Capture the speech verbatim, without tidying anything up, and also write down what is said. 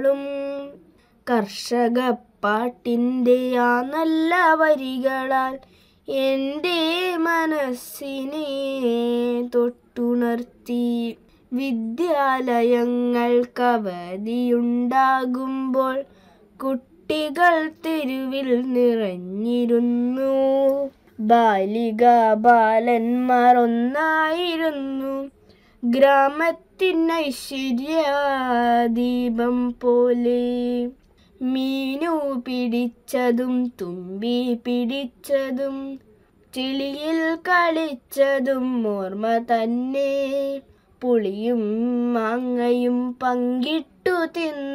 കർഷക പാട്ടിൻ്റെ ആ നല്ല വരികളാൽ എൻ്റെ മനസ്സിനെ തൊട്ടുണർത്തി. വിദ്യാലയങ്ങൾക്കവധിയുണ്ടാകുമ്പോൾ കുട്ടികൾ തെരുവിൽ നിറഞ്ഞിരുന്നു. ബാലിക ബാലന്മാർ ഒന്നായിരുന്നു, ഗ്രാമത്തിൻ ഐശ്വര്യദീപം പോലെ. മീനു പിടിച്ചതും തുമ്പി പിടിച്ചതും ചെളിയിൽ കളിച്ചതും ഓർമ്മ തന്നെ. പുളിയും മാങ്ങയും പങ്കിട്ടു തിന്നു